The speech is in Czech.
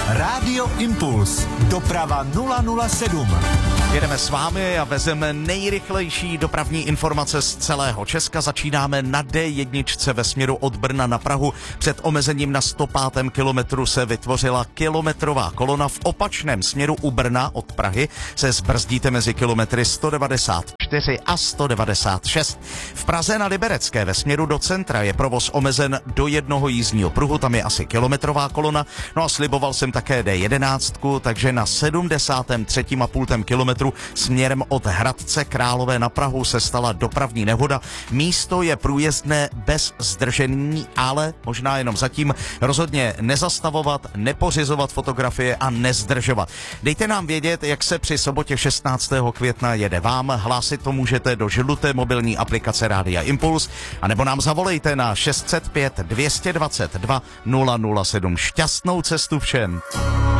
Rádio Impuls. Doprava 007. Jedeme s vámi a vezeme nejrychlejší dopravní informace z celého Česka. Začínáme na D1 ve směru od Brna na Prahu. Před omezením na 105. kilometru se vytvořila kilometrová kolona. V opačném směru u Brna od Prahy se zbrzdíte mezi kilometry 194 a 196. V Praze na Liberecké ve směru do centra je provoz omezen do jednoho jízdního pruhu, tam je asi kilometrová kolona. No a sliboval jsem také D11, takže na 73,5 kilometru směrem od Hradce Králové na Prahu se stala dopravní nehoda. Místo je průjezdné bez zdržení, ale možná jenom zatím. Rozhodně nezastavovat, nepořizovat fotografie a nezdržovat. Dejte nám vědět, jak se při sobotě 16. května jede vám. Hlásit to můžete do žluté mobilní aplikace Rádia Impuls, anebo nám zavolejte na 605 222 007. Šťastnou cestu všem.